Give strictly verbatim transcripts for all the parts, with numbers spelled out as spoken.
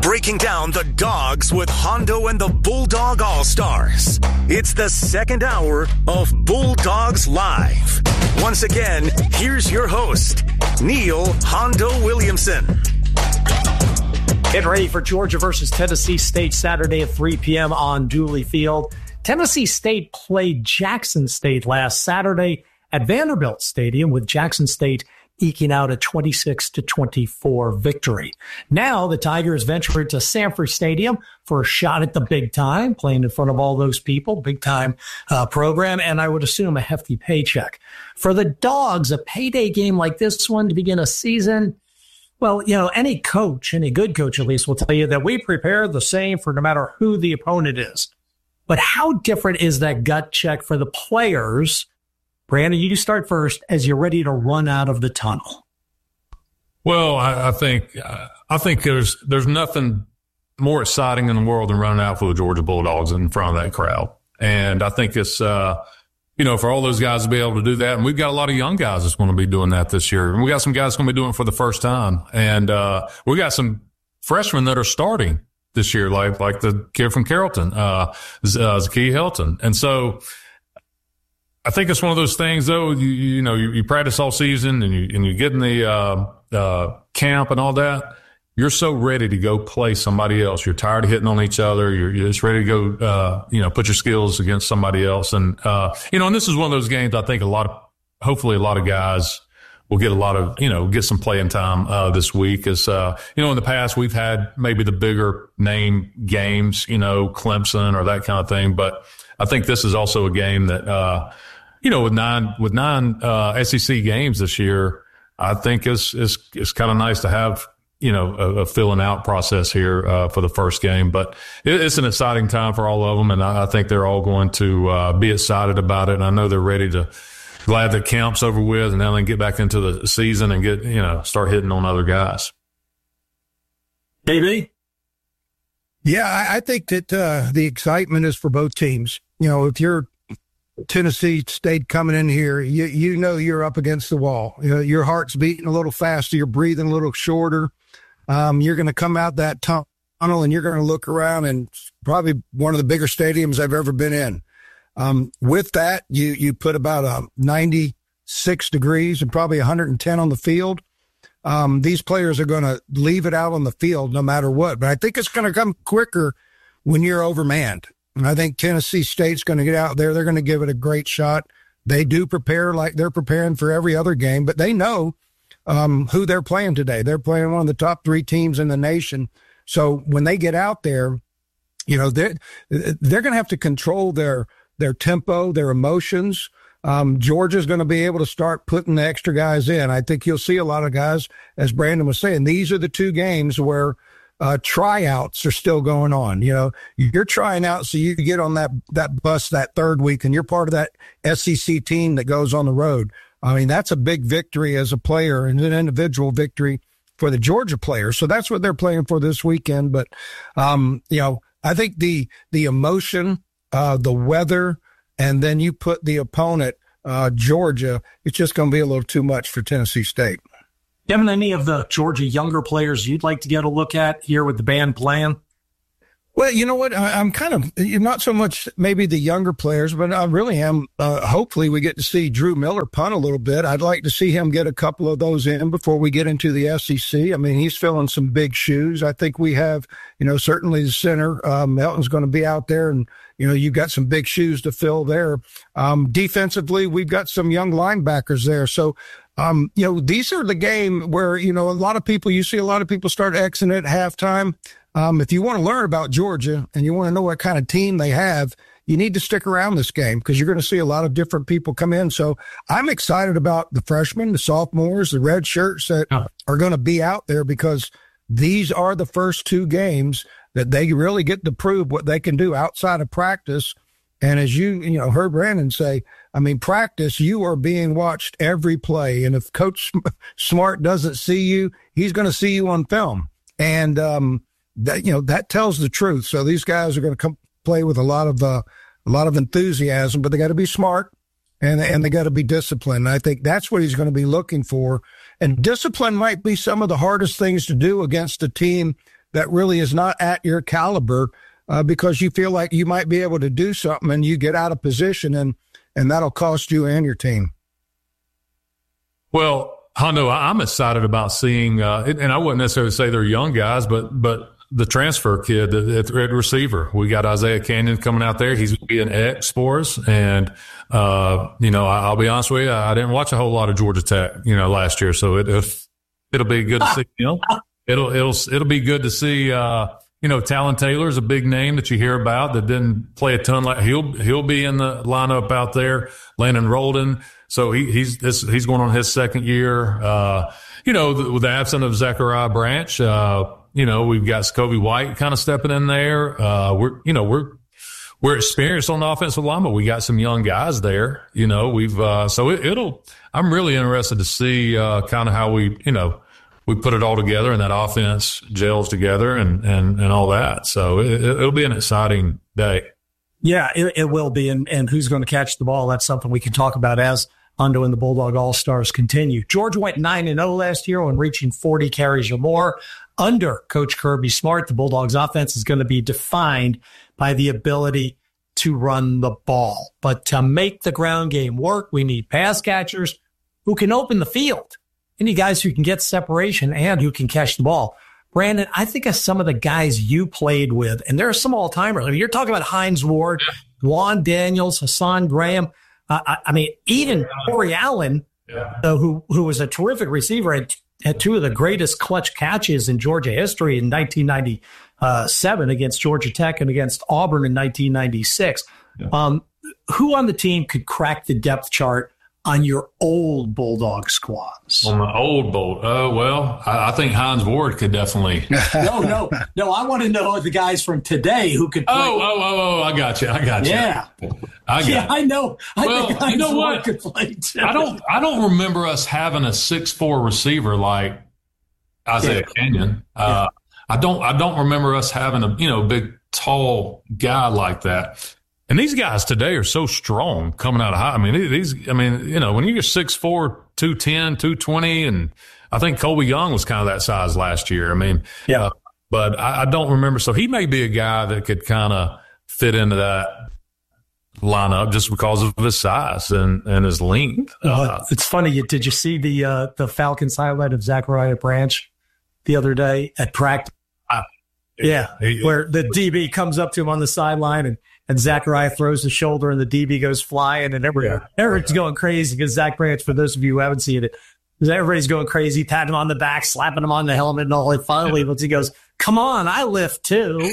breaking down the Dogs with Hondo and the Bulldog All-Stars. It's the second hour of Bulldogs Live. Once again, here's your host, Neil Hondo Williamson. Getting ready for Georgia versus Tennessee State Saturday at three p.m. on Dooley Field. Tennessee State played Jackson State last Saturday at Vanderbilt Stadium, with Jackson State eking out a twenty-six to twenty-four victory. Now the Tigers venture into Sanford Stadium for a shot at the big time, playing in front of all those people, big time uh, program, and I would assume a hefty paycheck. For the Dogs, a payday game like this one to begin a season, well, you know, any coach, any good coach at least, will tell you that we prepare the same for no matter who the opponent is. But how different is that gut check for the players? Brandon, you start first as you're ready to run out of the tunnel. Well, I, I think I think there's there's nothing more exciting in the world than running out for the Georgia Bulldogs in front of that crowd. And I think it's, uh, you know, for all those guys to be able to do that. And we've got a lot of young guys that's going to be doing that this year. And we got some guys going to be doing it for the first time. And uh, we got some freshmen that are starting this year, like like the kid from Carrollton, uh, Zakiya Hilton. And so I think it's one of those things, though, you, you know, you, you practice all season and you, and you get in the uh, uh, camp and all that. You're so ready to go play somebody else. You're tired of hitting on each other. You're, you're just ready to go, uh, you know, put your skills against somebody else. And, uh, you know, and this is one of those games I think a lot of, hopefully a lot of guys will get a lot of, you know, get some playing time, uh, this week. As, uh, you know, in the past we've had maybe the bigger name games, you know, Clemson or that kind of thing. But I think this is also a game that, uh, you know, with nine, with nine, uh, S E C games this year, I think it's, it's, it's kind of nice to have, you know, a, a filling out process here, uh, for the first game. But it, it's an exciting time for all of them. And I, I think they're all going to, uh, be excited about it. And I know they're ready to, glad that camp's over with and now they can get back into the season and get, you know, start hitting on other guys. K B? Yeah, I, I think that, uh, the excitement is for both teams. You know, if you're Tennessee State coming in here, you, you know, you're up against the wall. You know, your heart's beating a little faster. You're breathing a little shorter. Um, you're going to come out that tunnel and you're going to look around, and probably one of the bigger stadiums I've ever been in. Um, with that, you, you put about a ninety-six degrees and probably one hundred ten on the field. Um, these players are going to leave it out on the field no matter what, but I think it's going to come quicker when you're overmanned. And I think Tennessee State's going to get out there. They're going to give it a great shot. They do prepare like they're preparing for every other game, but they know um, who they're playing today. They're playing one of the top three teams in the nation. So when they get out there, you know, they're, they're going to have to control their, their tempo, their emotions. Um, Georgia's going to be able to start putting the extra guys in. I think you'll see a lot of guys, as Brandon was saying, these are the two games where uh, tryouts are still going on. You know, you're trying out so you can get on that, that bus that third week and you're part of that S E C team that goes on the road. I mean, that's a big victory as a player and an individual victory for the Georgia players. So that's what they're playing for this weekend. But, um, you know, I think the, the emotion, uh, the weather, and then you put the opponent, uh, Georgia, it's just going to be a little too much for Tennessee State. Having any of the Georgia younger players you'd like to get a look at here with the band playing? Well, you know what? I, I'm kind of not so much maybe the younger players, but I really am. Uh, hopefully we get to see Drew Miller punt a little bit. I'd like to see him get a couple of those in before we get into the S E C. I mean, he's filling some big shoes. I think we have, you know, certainly the center, uh, Melton's going to be out there, and, you know, you've got some big shoes to fill there. Um, defensively, we've got some young linebackers there. So, Um, you know, these are the game where, you know, a lot of people, you see a lot of people start Xing at halftime. Um, if you want to learn about Georgia and you want to know what kind of team they have, you need to stick around this game because you're going to see a lot of different people come in. So I'm excited about the freshmen, the sophomores, the red shirts that oh. are going to be out there because these are the first two games that they really get to prove what they can do outside of practice. And as you, you know, heard Brandon say, I mean, practice, you are being watched every play. And if Coach Smart doesn't see you, he's going to see you on film. And, um, that, you know, that tells the truth. So these guys are going to come play with a lot of, uh, a lot of enthusiasm, but they got to be smart and, and they got to be disciplined. And I think that's what he's going to be looking for. And discipline might be some of the hardest things to do against a team that really is not at your caliber uh, because you feel like you might be able to do something and you get out of position, and, and that'll cost you and your team. Well, Hondo, I'm excited about seeing, uh, and I wouldn't necessarily say they're young guys, but but the transfer kid at receiver. We got Isaiah Canyon coming out there. He's going to be an X for us. And, uh, you know, I'll be honest with you, I didn't watch a whole lot of Georgia Tech, you know, last year. So it, if, it'll be good to see, you know, it'll, it'll, it'll be good to see, uh, you know, Talon Taylor is a big name that you hear about that didn't play a ton. Like he'll, he'll be in the lineup out there. Landon Rolden. So he, he's, this, he's going on his second year. Uh, you know, the, with the absence of Zachariah Branch, uh, you know, we've got Scobie White kind of stepping in there. Uh, we're, you know, we're, we're experienced on the offensive line, but we got some young guys there. You know, we've, uh, so it, it'll, I'm really interested to see, uh, kind of how we, you know, we put it all together and that offense gels together and, and, and all that. So it, it'll be an exciting day. Yeah, it, it will be. And, and who's going to catch the ball? That's something we can talk about as Hondo and the Bulldog All-Stars continue. Georgia went nine and oh last year when reaching forty carries or more. Under Coach Kirby Smart, the Bulldogs offense is going to be defined by the ability to run the ball. But to make the ground game work, we need pass catchers who can open the field. Any guys who can get separation and who can catch the ball. Brandon, I think of some of the guys you played with, and there are some all-timers. I mean, you're talking about Hines Ward, Juan Daniels, Hassan Graham. Uh, I, I mean, even Corey Allen, yeah. uh, who who was a terrific receiver, had, had two of the greatest clutch catches in Georgia history in nineteen ninety-seven against Georgia Tech and against Auburn in nineteen ninety-six. Yeah. Um, who on the team could crack the depth chart on your old Bulldog squads? On the old Bull, oh, well, I, I think Hines Ward could definitely. no, no, no. I want to know the guys from today who could play. Oh, oh, oh, oh, I got you. I got you. Yeah. I got yeah, I know. I well, think Hines you know Ward what? could play too. I don't, I don't remember us having a six foot four receiver like Isaiah yeah. Canyon. Uh, yeah. I don't, I don't remember us having a, you know, big, tall guy like that. And these guys today are so strong coming out of high. I mean, these, I mean, you know, when you're six foot four, two ten, two twenty, and I think Colby Young was kind of that size last year. I mean, yeah, uh, but I, I don't remember. So he may be a guy that could kind of fit into that lineup just because of his size and, and his length. Uh, uh, it's funny. You, did you see the, uh, the Falcons highlight of Zachariah Branch the other day at practice? I, yeah. He, where the D B comes up to him on the sideline and, And Zachariah throws the shoulder and the D B goes flying and everybody, yeah. everybody's going crazy because Zach Branch, for those of you who haven't seen it, everybody's going crazy, patting him on the back, slapping him on the helmet and all. And finally, once he goes, come on, I lift too.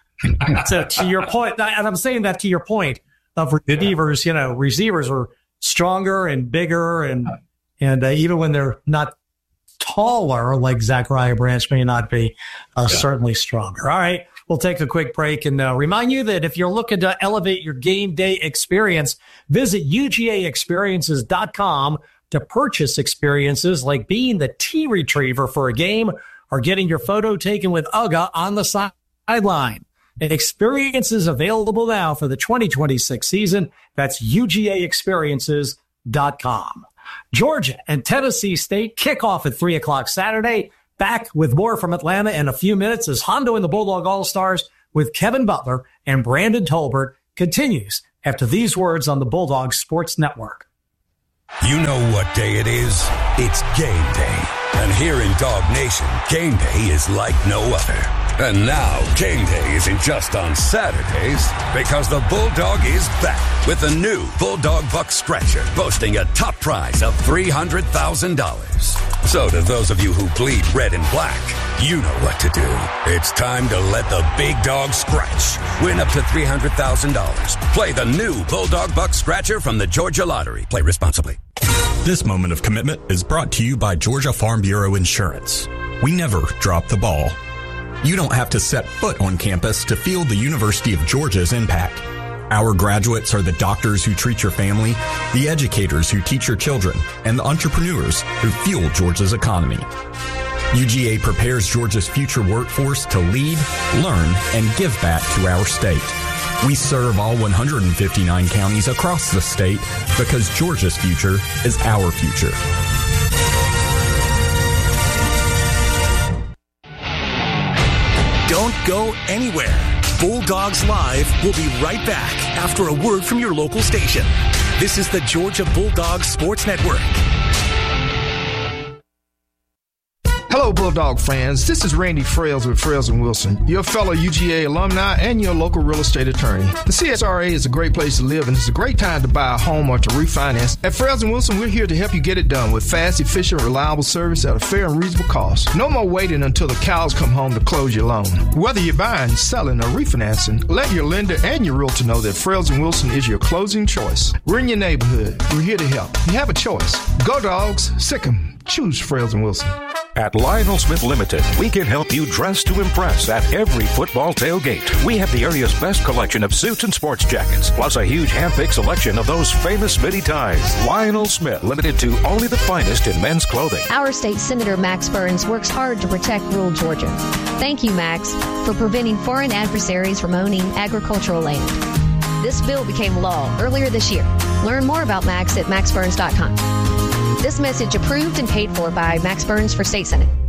So to your point, and I'm saying that to your point of receivers, you know, receivers are stronger and bigger and, and uh, even when they're not taller, like Zachariah Branch may not be, uh, yeah. certainly stronger. All right. We'll take a quick break and uh, remind you that if you're looking to elevate your game day experience, visit U G A experiences dot com to purchase experiences like being the T retriever for a game or getting your photo taken with U G A on the sideline. And experiences available now for the twenty twenty-six season. That's U G A experiences dot com. Georgia and Tennessee State kick off at three o'clock Saturday. Back with more from Atlanta in a few minutes as Hondo and the Bulldog All-Stars with Kevin Butler and Brandon Tolbert continues after these words on the Bulldog Sports Network. You know what day it is? It's game day. And here in Dog Nation, game day is like no other. And now, game day isn't just on Saturdays, because the Bulldog is back with the new Bulldog Buck Scratcher, boasting a top prize of three hundred thousand dollars. So to those of you who bleed red and black, you know what to do. It's time to let the big dog scratch. Win up to three hundred thousand dollars. Play the new Bulldog Buck Scratcher from the Georgia Lottery. Play responsibly. This moment of commitment is brought to you by Georgia Farm Bureau Insurance. We never drop the ball. You don't have to set foot on campus to feel the University of Georgia's impact. Our graduates are the doctors who treat your family, the educators who teach your children, and the entrepreneurs who fuel Georgia's economy. U G A prepares Georgia's future workforce to lead, learn, and give back to our state. We serve all one hundred fifty-nine counties across the state because Georgia's future is our future. Don't go anywhere. Bulldogs Live will be right back after a word from your local station. This is the Georgia Bulldogs Sports Network. Hello, Bulldog fans. This is Randy Frails with Frails and Wilson, your fellow U G A alumni and your local real estate attorney. The C S R A is a great place to live, and it's a great time to buy a home or to refinance. At Frails and Wilson, we're here to help you get it done with fast, efficient, reliable service at a fair and reasonable cost. No more waiting until the cows come home to close your loan. Whether you're buying, selling, or refinancing, let your lender and your realtor know that Frails and Wilson is your closing choice. We're in your neighborhood. We're here to help. You have a choice. Go Dogs. Sick 'em. Choose Frails and Wilson. At Lionel Smith Limited, we can help you dress to impress at every football tailgate. We have the area's best collection of suits and sports jackets, plus a huge hand-picked selection of those famous Smitty ties. Lionel Smith Limited, to only the finest in men's clothing. Our state senator, Max Burns, works hard to protect rural Georgia. Thank you, Max, for preventing foreign adversaries from owning agricultural land. This bill became law earlier this year. Learn more about Max at max burns dot com. This message approved and paid for by Max Burns for State Senate.